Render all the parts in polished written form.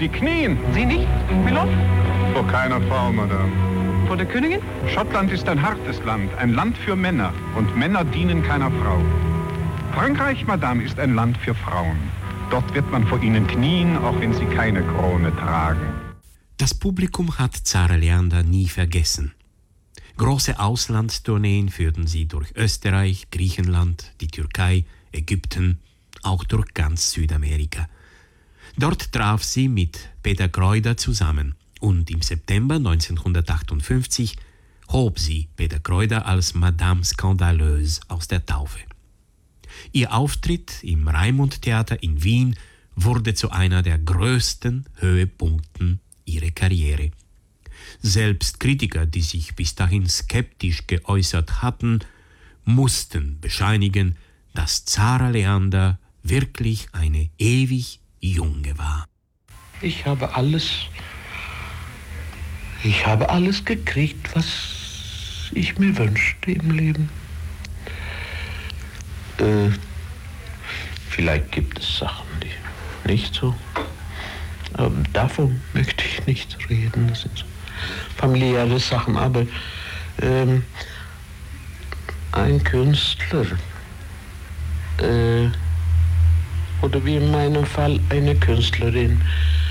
Sie knien. Sie nicht, Milord? Vor keiner Frau, Madame. Vor der Königin? Schottland ist ein hartes Land, ein Land für Männer. Und Männer dienen keiner Frau. Frankreich, Madame, ist ein Land für Frauen. Dort wird man vor ihnen knien, auch wenn sie keine Krone tragen. Das Publikum hat Zara Leander nie vergessen. Große Auslandstourneen führten sie durch Österreich, Griechenland, die Türkei, Ägypten, auch durch ganz Südamerika. Dort traf sie mit Peter Kräuter zusammen und im September 1958 hob sie Peter Kräuter als Madame Scandaleuse aus der Taufe. Ihr Auftritt im Raimund-Theater in Wien wurde zu einer der größten Höhepunkten ihrer Karriere. Selbst Kritiker, die sich bis dahin skeptisch geäußert hatten, mussten bescheinigen, dass Zara Leander wirklich eine ewig Junge war. Ich habe alles gekriegt, was ich mir wünschte im Leben. Vielleicht gibt es Sachen, die nicht so. Aber davon möchte ich nicht reden. Das sind so familiäre Sachen. Aber ein Künstler, oder wie in meinem Fall eine Künstlerin,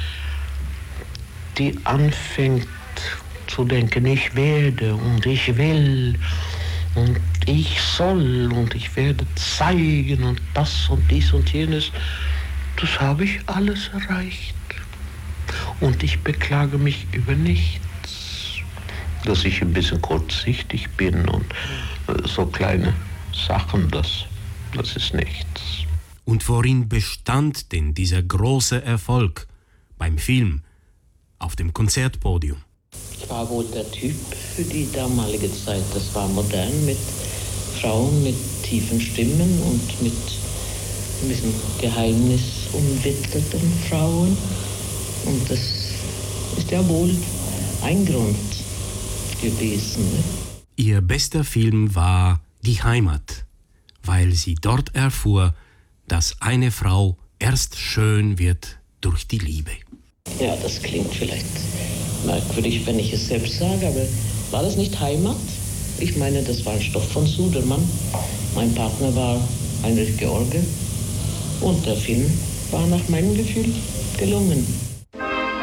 die anfängt zu denken, ich werde und ich will und ich soll und ich werde zeigen und das und dies und jenes, das habe ich alles erreicht. Und ich beklage mich über nichts, dass ich ein bisschen kurzsichtig bin und so kleine Sachen, das ist nichts. Und worin bestand denn dieser große Erfolg beim Film, auf dem Konzertpodium? Ich war wohl der Typ für die damalige Zeit. Das war modern mit Frauen mit tiefen Stimmen und mit ein bisschen geheimnisumwitterten Frauen. Und das ist ja wohl ein Grund gewesen. Ne? Ihr bester Film war Die Heimat, weil sie dort erfuhr, dass eine Frau erst schön wird durch die Liebe. Ja, das klingt vielleicht merkwürdig, wenn ich es selbst sage, aber war das nicht Heimat? Ich meine, das war ein Stoff von Sudermann. Mein Partner war Heinrich George und der Film war nach meinem Gefühl gelungen.